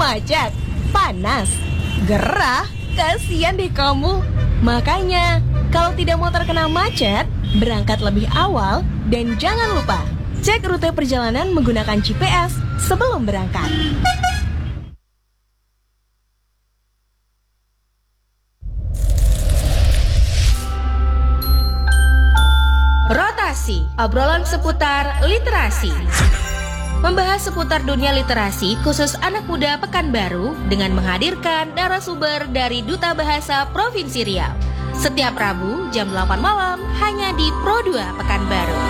Macet, panas, gerah, kasihan deh kamu. Makanya, kalau tidak mau terkena macet, berangkat lebih awal dan jangan lupa cek rute perjalanan menggunakan GPS sebelum berangkat. Rotasi, obrolan seputar literasi. Membahas seputar dunia literasi khusus anak muda Pekanbaru dengan menghadirkan narasumber dari Duta Bahasa Provinsi Riau. Setiap Rabu jam 8 malam hanya di Pro 2 Pekanbaru.